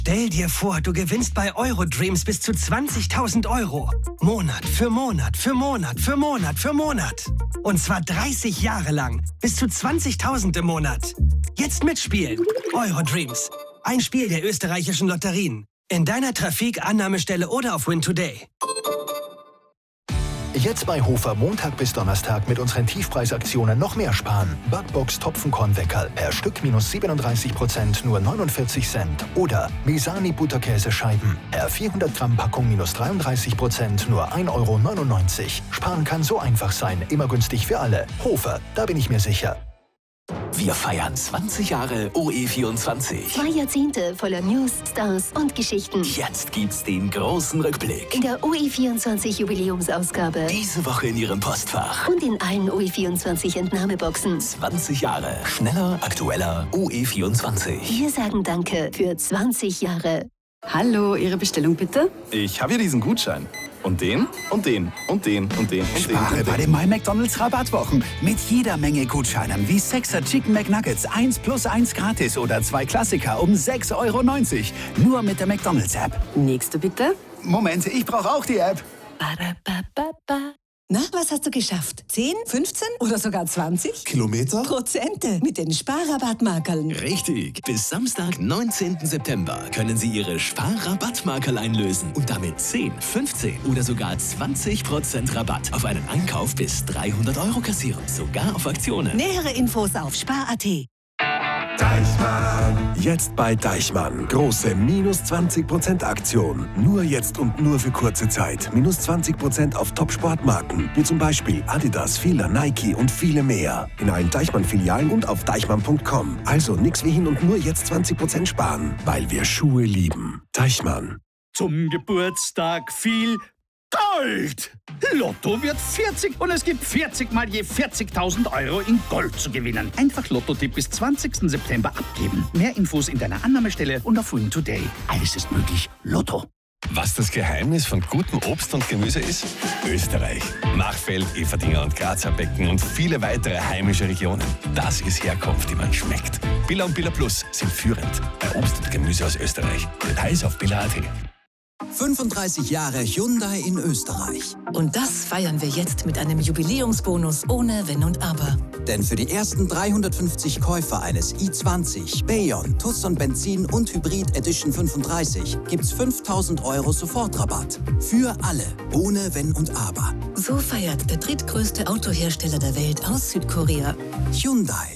Stell dir vor, du gewinnst bei Eurodreams bis zu 20.000 €. Monat für Monat für Monat für Monat für Monat. Und zwar 30 Jahre lang. Bis zu 20.000 im Monat. Jetzt mitspielen. Eurodreams. Ein Spiel der österreichischen Lotterien. In deiner Trafik, Annahmestelle oder auf Win Today. Jetzt bei Hofer Montag bis Donnerstag mit unseren Tiefpreisaktionen noch mehr sparen. Backbox Topfenkornweckerl per Stück minus 37%, nur 49 Cent. Oder Mesani Butterkäsescheiben per 400 Gramm Packung minus 33%, nur 1,99 €. Sparen kann so einfach sein, immer günstig für alle. Hofer, da bin ich mir sicher. Wir feiern 20 Jahre OE24. 2 Jahrzehnte voller News, Stars und Geschichten. Jetzt gibt's den großen Rückblick. In der OE24 Jubiläumsausgabe. Diese Woche in Ihrem Postfach. Und in allen OE24 Entnahmeboxen. 20 Jahre. Schneller, aktueller OE24. Wir sagen Danke für 20 Jahre. Hallo, Ihre Bestellung bitte? Ich habe hier diesen Gutschein. Und den, und den, und den, und den, und den. Spare bei den My McDonald's Rabattwochen. Mit jeder Menge Gutscheinen wie 6er Chicken McNuggets 1+1 gratis oder 2 Klassiker um 6,90 €. Nur mit der McDonald's App. Nächste bitte. Moment, ich brauche auch die App. Na, was hast du geschafft? 10, 15 oder sogar 20? Kilometer? Prozente mit den Sparrabattmarkerln. Richtig. Bis Samstag, 19. September können Sie Ihre Sparrabattmarkerl einlösen und damit 10, 15 oder sogar 20% Rabatt auf einen Einkauf bis 300 € kassieren. Sogar auf Aktionen. Nähere Infos auf spar.at. Deichmann. Jetzt bei Deichmann. Große minus 20% Aktion. Nur jetzt und nur für kurze Zeit. Minus 20% auf Top-Sportmarken. Wie zum Beispiel Adidas, Fila, Nike und viele mehr. In allen Deichmann-Filialen und auf deichmann.com. Also nix wie hin und nur jetzt 20% sparen. Weil wir Schuhe lieben. Deichmann. Zum Geburtstag viel Gold! Lotto wird 40 und es gibt 40 mal je 40.000 € in Gold zu gewinnen. Einfach Lotto-Tipp bis 20. September abgeben. Mehr Infos in deiner Annahmestelle und auf Win Today. Alles ist möglich. Lotto. Was das Geheimnis von gutem Obst und Gemüse ist? Österreich. Machfeld, Everdinger und Grazer Becken und viele weitere heimische Regionen. Das ist Herkunft, die man schmeckt. Billa und Billa Plus sind führend bei Obst und Gemüse aus Österreich. Details auf billa.at. 35 Jahre Hyundai in Österreich. Und das feiern wir jetzt mit einem Jubiläumsbonus ohne Wenn und Aber. Denn für die ersten 350 Käufer eines i20, Bayon, Tucson Benzin und Hybrid Edition 35 gibt's 5.000 € Sofortrabatt. Für alle, ohne Wenn und Aber. So feiert der drittgrößte Autohersteller der Welt aus Südkorea. Hyundai.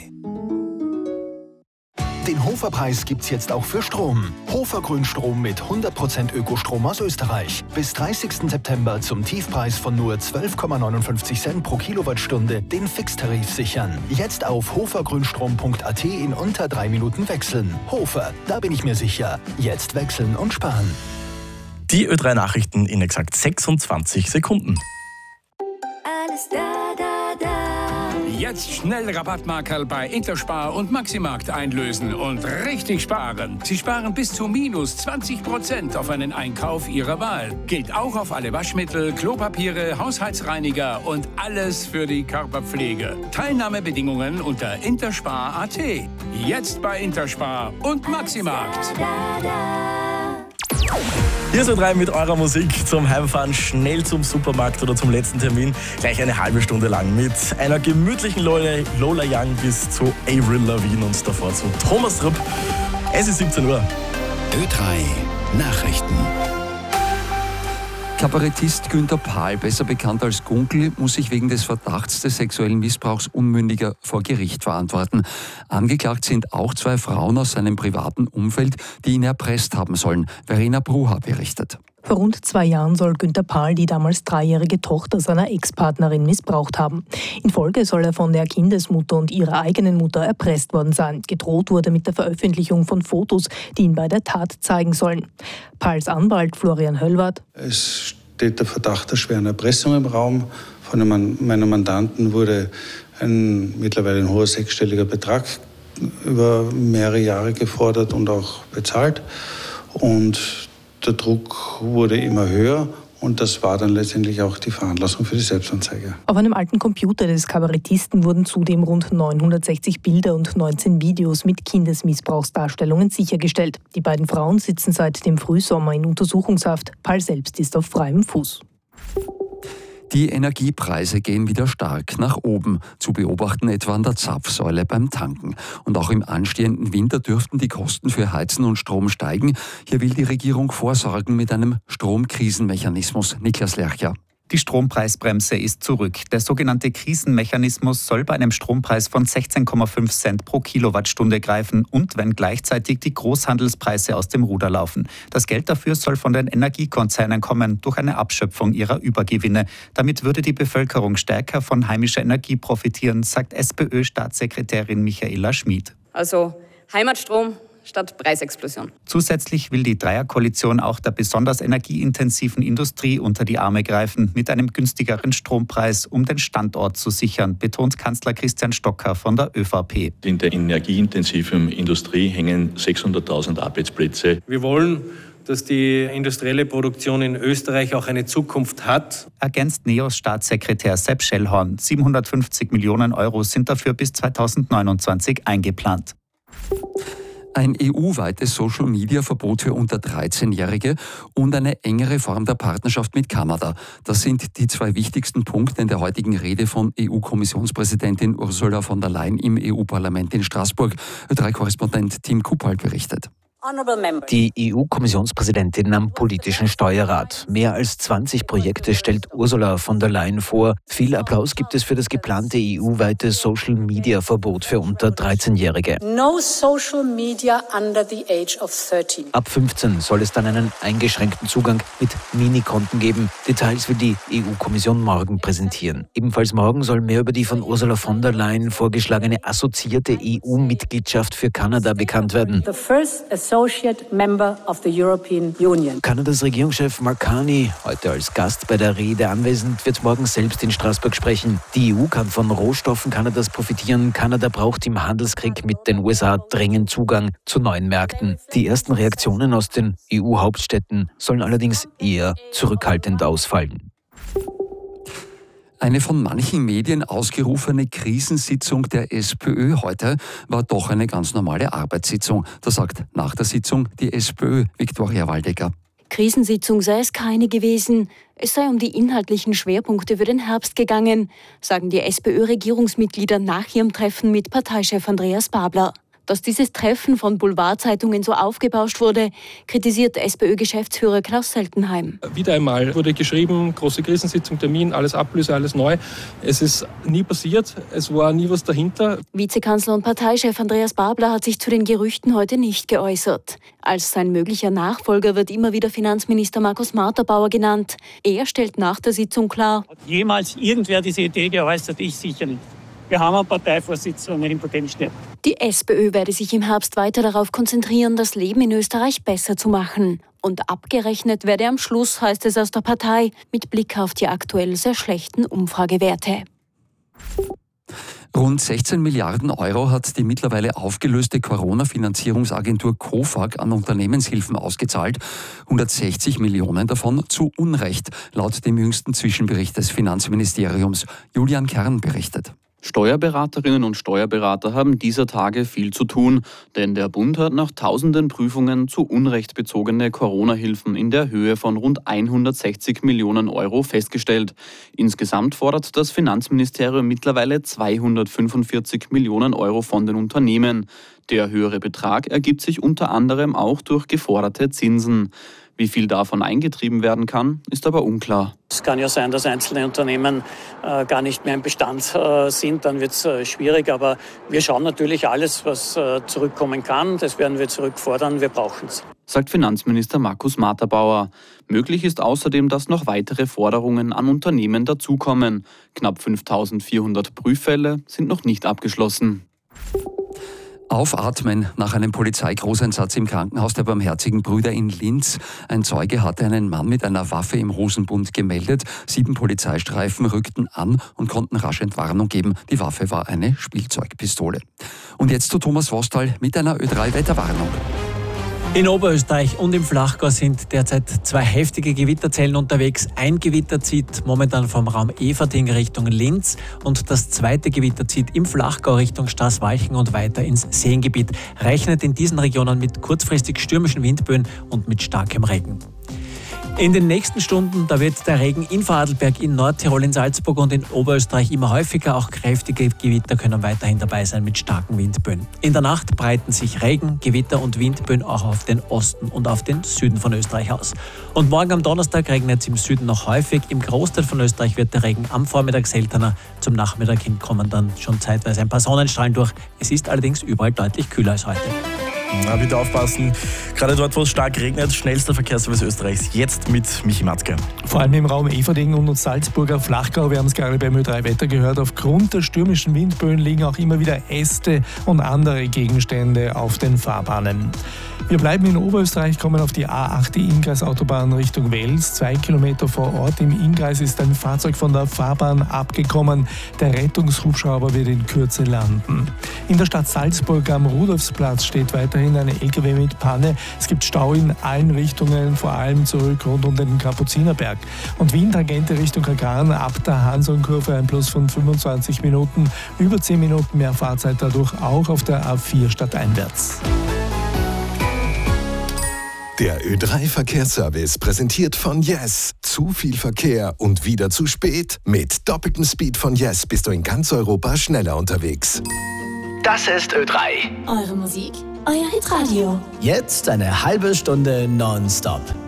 Den Hofer-Preis gibt's jetzt auch für Strom. Hofer Grünstrom mit 100% Ökostrom aus Österreich. Bis 30. September zum Tiefpreis von nur 12,59 Cent pro Kilowattstunde den Fixtarif sichern. Jetzt auf hofergrünstrom.at in unter 3 Minuten wechseln. Hofer, da bin ich mir sicher. Jetzt wechseln und sparen. Die Ö3 Nachrichten in exakt 26 Sekunden. Alles da, da, da. Jetzt schnell Rabattmarkerl bei Interspar und Maximarkt einlösen und richtig sparen. Sie sparen bis zu minus 20% auf einen Einkauf Ihrer Wahl. Gilt auch auf alle Waschmittel, Klopapiere, Haushaltsreiniger und alles für die Körperpflege. Teilnahmebedingungen unter interspar.at. Jetzt bei Interspar und Maximarkt. Hier sind Ö3 mit eurer Musik zum Heimfahren, schnell zum Supermarkt oder zum letzten Termin. Gleich eine halbe Stunde lang mit einer gemütlichen Lola Young bis zu Avril Lavigne und davor zu Thomas Rupp. Es ist 17 Uhr. Ö3 Nachrichten. Kabarettist Günther Pahl, besser bekannt als Gunkel, muss sich wegen des Verdachts des sexuellen Missbrauchs Unmündiger vor Gericht verantworten. Angeklagt sind auch 2 Frauen aus seinem privaten Umfeld, die ihn erpresst haben sollen. Verena Bruha berichtet. Vor rund 2 Jahren soll Günther Pahl die damals 3-jährige Tochter seiner Ex-Partnerin missbraucht haben. In Folge soll er von der Kindesmutter und ihrer eigenen Mutter erpresst worden sein. Gedroht wurde mit der Veröffentlichung von Fotos, die ihn bei der Tat zeigen sollen. Pahls Anwalt Florian Höllwarth: Es steht der Verdacht der schweren Erpressung im Raum. Von meinem Mandanten wurde mittlerweile ein hoher 6-stelliger Betrag über mehrere Jahre gefordert und auch bezahlt. Und der Druck wurde immer höher Und das war dann letztendlich auch die Veranlassung für die Selbstanzeige. Auf einem alten Computer des Kabarettisten wurden zudem rund 960 Bilder und 19 Videos mit Kindesmissbrauchsdarstellungen sichergestellt. Die beiden Frauen sitzen seit dem Frühsommer in Untersuchungshaft. Pal selbst ist auf freiem Fuß. Die Energiepreise gehen wieder stark nach oben, zu beobachten etwa an der Zapfsäule beim Tanken. Und auch im anstehenden Winter dürften die Kosten für Heizen und Strom steigen. Hier will die Regierung vorsorgen mit einem Stromkrisenmechanismus. Niklas Lercher. Die Strompreisbremse ist zurück. Der sogenannte Krisenmechanismus soll bei einem Strompreis von 16,5 Cent pro Kilowattstunde greifen und wenn gleichzeitig die Großhandelspreise aus dem Ruder laufen. Das Geld dafür soll von den Energiekonzernen kommen, durch eine Abschöpfung ihrer Übergewinne. Damit würde die Bevölkerung stärker von heimischer Energie profitieren, sagt SPÖ-Staatssekretärin Michaela Schmid. Also Heimatstrom statt Preisexplosion. Zusätzlich will die Dreierkoalition auch der besonders energieintensiven Industrie unter die Arme greifen, mit einem günstigeren Strompreis, um den Standort zu sichern, betont Kanzler Christian Stocker von der ÖVP. In der energieintensiven Industrie hängen 600.000 Arbeitsplätze. Wir wollen, dass die industrielle Produktion in Österreich auch eine Zukunft hat. Ergänzt NEOS-Staatssekretär Sepp Schellhorn. 750 Millionen Euro sind dafür bis 2029 eingeplant. Ein EU-weites Social-Media-Verbot für unter 13-Jährige und eine engere Form der Partnerschaft mit Kanada. Das sind die zwei wichtigsten Punkte in der heutigen Rede von EU-Kommissionspräsidentin Ursula von der Leyen im EU-Parlament in Straßburg. Ö3-Korrespondent Tim Kuppal berichtet. Die EU-Kommissionspräsidentin am politischen Steuerrat. Mehr als 20 Projekte stellt Ursula von der Leyen vor. Viel Applaus gibt es für das geplante EU-weite Social-Media-Verbot für unter 13-Jährige. No social media under the age of 13. Ab 15 soll es dann einen eingeschränkten Zugang mit Minikonten geben. Details will die EU-Kommission morgen präsentieren. Ebenfalls morgen soll mehr über die von Ursula von der Leyen vorgeschlagene assoziierte EU-Mitgliedschaft für Kanada bekannt werden. The first associate member of the European Union. Kanadas Regierungschef Mark Carney, heute als Gast bei der Rede anwesend, wird morgen selbst in Straßburg sprechen. Die EU kann von Rohstoffen Kanadas profitieren. Kanada braucht im Handelskrieg mit den USA dringend Zugang zu neuen Märkten. Die ersten Reaktionen aus den EU-Hauptstädten sollen allerdings eher zurückhaltend ausfallen. Eine von manchen Medien ausgerufene Krisensitzung der SPÖ heute war doch eine ganz normale Arbeitssitzung. Das sagt nach der Sitzung die SPÖ, Viktoria Waldecker. Krisensitzung sei es keine gewesen. Es sei um die inhaltlichen Schwerpunkte für den Herbst gegangen, sagen die SPÖ-Regierungsmitglieder nach ihrem Treffen mit Parteichef Andreas Babler. Dass dieses Treffen von Boulevardzeitungen so aufgebauscht wurde, kritisiert SPÖ-Geschäftsführer Klaus Seltenheim. Wieder einmal wurde geschrieben, große Krisensitzung, Termin, alles Ablöse, alles neu. Es ist nie passiert, es war nie was dahinter. Vizekanzler und Parteichef Andreas Babler hat sich zu den Gerüchten heute nicht geäußert. Als sein möglicher Nachfolger wird immer wieder Finanzminister Markus Marterbauer genannt. Er stellt nach der Sitzung klar: Hat jemals irgendwer diese Idee geäußert? Ich sicher nicht. Wir haben einen Parteivorsitzenden im Potenzial. Die SPÖ werde sich im Herbst weiter darauf konzentrieren, das Leben in Österreich besser zu machen. Und abgerechnet werde am Schluss, heißt es aus der Partei, mit Blick auf die aktuell sehr schlechten Umfragewerte. Rund 16 Milliarden Euro hat die mittlerweile aufgelöste Corona-Finanzierungsagentur COFAG an Unternehmenshilfen ausgezahlt. 160 Millionen davon zu Unrecht, laut dem jüngsten Zwischenbericht des Finanzministeriums. Julian Kern berichtet. Steuerberaterinnen und Steuerberater haben dieser Tage viel zu tun, denn der Bund hat nach tausenden Prüfungen zu Unrecht bezogene Corona-Hilfen in der Höhe von rund 160 Millionen Euro festgestellt. Insgesamt fordert das Finanzministerium mittlerweile 245 Millionen Euro von den Unternehmen. Der höhere Betrag ergibt sich unter anderem auch durch geforderte Zinsen. Wie viel davon eingetrieben werden kann, ist aber unklar. Es kann ja sein, dass einzelne Unternehmen gar nicht mehr im Bestand sind, dann wird es schwierig. Aber wir schauen natürlich alles, was zurückkommen kann. Das werden wir zurückfordern, wir brauchen es. Sagt Finanzminister Markus Marterbauer. Möglich ist außerdem, dass noch weitere Forderungen an Unternehmen dazukommen. Knapp 5.400 Prüffälle sind noch nicht abgeschlossen. Aufatmen nach einem Polizeigroßeinsatz im Krankenhaus der Barmherzigen Brüder in Linz. Ein Zeuge hatte einen Mann mit einer Waffe im Hosenbund gemeldet. 7 Polizeistreifen rückten an und konnten rasch Entwarnung geben. Die Waffe war eine Spielzeugpistole. Und jetzt zu Thomas Vostal mit einer Ö3-Wetterwarnung. In Oberösterreich und im Flachgau sind derzeit 2 heftige Gewitterzellen unterwegs. Ein Gewitter zieht momentan vom Raum Eferding Richtung Linz und das zweite Gewitter zieht im Flachgau Richtung Straßwalchen und weiter ins Seengebiet. Rechnet in diesen Regionen mit kurzfristig stürmischen Windböen und mit starkem Regen. In den nächsten Stunden, da wird der Regen in Vorarlberg, in Nordtirol, in Salzburg und in Oberösterreich immer häufiger. Auch kräftige Gewitter können weiterhin dabei sein mit starken Windböen. In der Nacht breiten sich Regen, Gewitter und Windböen auch auf den Osten und auf den Süden von Österreich aus. Und morgen am Donnerstag regnet es im Süden noch häufig. Im Großteil von Österreich wird der Regen am Vormittag seltener. Zum Nachmittag hin kommen dann schon zeitweise ein paar Sonnenstrahlen durch. Es ist allerdings überall deutlich kühler als heute. Na, bitte aufpassen. Gerade dort, wo es stark regnet, schnellster Verkehrsservice Österreichs. Jetzt mit Michi Matzke. Vor allem im Raum Eferding und Salzburger Flachgau, wir haben es gerade beim Ö3 Wetter gehört, aufgrund der stürmischen Windböen liegen auch immer wieder Äste und andere Gegenstände auf den Fahrbahnen. Wir bleiben in Oberösterreich, kommen auf die A8, die Inngreisautobahn Richtung Wels. 2 Kilometer vor Ort im Inngreis ist ein Fahrzeug von der Fahrbahn abgekommen. Der Rettungshubschrauber wird in Kürze landen. In der Stadt Salzburg am Rudolfsplatz steht weiterhin eine LKW mit Panne. Es gibt Stau in allen Richtungen, vor allem zurück rund um den Kapuzinerberg. Und Wien-Tangente Richtung Kagan ab der Hansonkurve ein Plus von 25 Minuten. Über 10 Minuten mehr Fahrzeit dadurch auch auf der A4 stadteinwärts. Der Ö3-Verkehrsservice präsentiert von Yes. Zu viel Verkehr und wieder zu spät? Mit doppeltem Speed von Yes bist du in ganz Europa schneller unterwegs. Das ist Ö3. Eure Musik, euer Hitradio. Jetzt eine halbe Stunde nonstop.